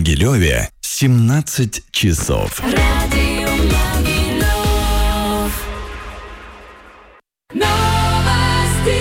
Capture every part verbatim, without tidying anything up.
Могилеве семнадцать часов. Радио Могилев. Новости.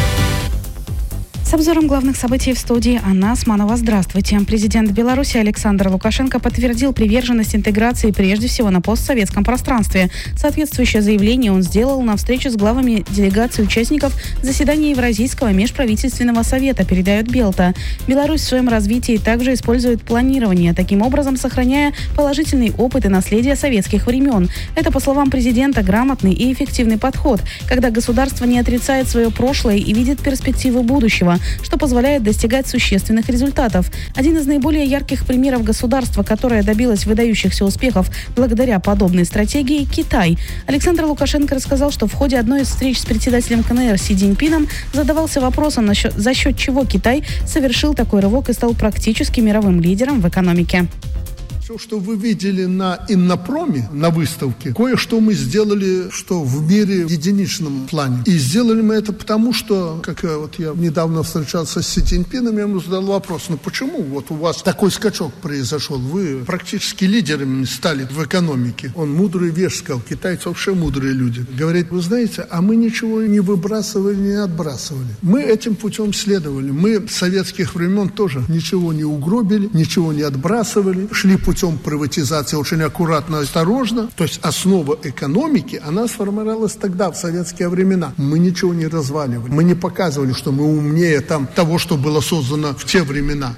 С обзором главных событий в студии Анна Османова. Здравствуйте. Президент Беларуси Александр Лукашенко подтвердил приверженность интеграции прежде всего на постсоветском пространстве. Соответствующее заявление он сделал на встрече с главами делегаций участников заседания Евразийского межправительственного совета, передает Белта. Беларусь в своем развитии также использует планирование, таким образом сохраняя положительный опыт и наследие советских времен. Это, по словам президента, грамотный и эффективный подход, когда государство не отрицает свое прошлое и видит перспективы будущего, что позволяет достигать существенных результатов. Один из наиболее ярких примеров государства, которое добилось выдающихся успехов благодаря подобной стратегии – Китай. Александр Лукашенко рассказал, что в ходе одной из встреч с председателем КНР Си Цзиньпином задавался вопросом, насчет, за счет чего Китай совершил такой рывок и стал практически мировым лидером в экономике. Все, что вы видели на Иннопроме, на выставке, кое-что мы сделали, что в мире в единичном плане. И сделали мы это потому, что, как вот я недавно встречался с Си Цзиньпином, я ему задал вопрос, ну почему вот у вас такой скачок произошел? Вы практически лидерами стали в экономике. Он мудрую вещь сказал, китайцы вообще мудрые люди. Говорит, вы знаете, а мы ничего не выбрасывали, не отбрасывали. Мы этим путем следовали. Мы с советских времен тоже ничего не угробили, ничего не отбрасывали, шли путем путем приватизации очень аккуратно, осторожно. То есть основа экономики, она сформировалась тогда, в советские времена. Мы ничего не разваливали. Мы не показывали, что мы умнее там, того, что было создано в те времена.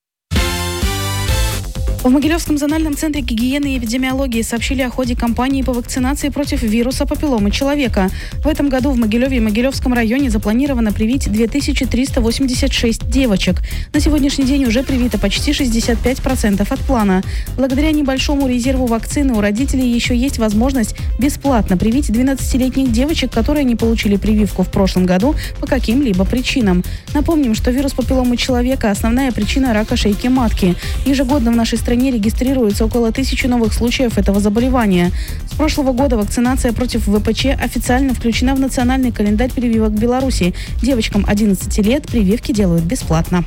В Могилевском зональном центре гигиены и эпидемиологии сообщили о ходе кампании по вакцинации против вируса папилломы человека. В этом году в Могилеве и Могилевском районе запланировано привить две тысячи триста восемьдесят шесть девочек. На сегодняшний день уже привито почти шестьдесят пять процентов от плана. Благодаря небольшому резерву вакцины у родителей еще есть возможность бесплатно привить двенадцатилетних девочек, которые не получили прививку в прошлом году по каким-либо причинам. Напомним, что вирус папилломы человека – основная причина рака шейки матки. Ежегодно в нашей стране В стране регистрируется около тысячи новых случаев этого заболевания. С прошлого года вакцинация против вэ пэ че официально включена в национальный календарь прививок Беларуси. Девочкам одиннадцати лет прививки делают бесплатно.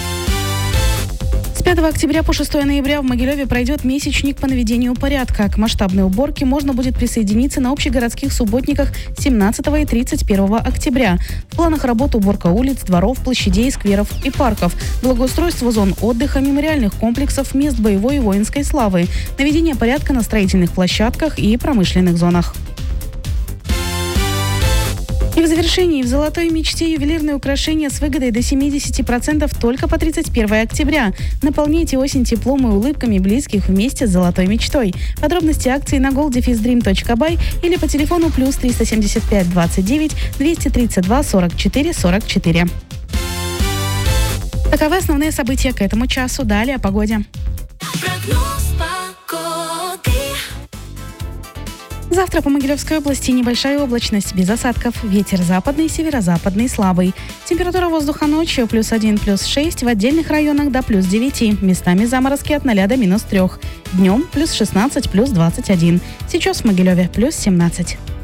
С пятого октября по шестое ноября в Могилеве пройдет месячник по наведению порядка. К масштабной уборке можно будет присоединиться на общегородских субботниках семнадцатого и тридцать первого октября. В планах работы уборка улиц, дворов, площадей, скверов и парков, благоустройство зон отдыха, мемориальных комплексов, мест боевой и воинской славы, наведение порядка на строительных площадках и промышленных зонах. И в завершении, в «Золотой мечте» ювелирные украшения с выгодой до семьдесят процентов только по тридцать первое октября. Наполняйте осень теплом и улыбками близких вместе с «Золотой мечтой». Подробности акции на gold dash dream точка by или по телефону плюс триста семьдесят пять двадцать девять двести тридцать два сорок четыре сорок четыре. Таковы основные события к этому часу. Далее о погоде. Прогноз погоды. Завтра по Могилевской области небольшая облачность, без осадков. Ветер западный, северо-западный, слабый. Температура воздуха ночью плюс один, плюс шесть, в отдельных районах до плюс девяти. Местами заморозки от ноля до минус трех. Днем плюс шестнадцать, плюс двадцать один. Сейчас в Могилеве плюс семнадцать.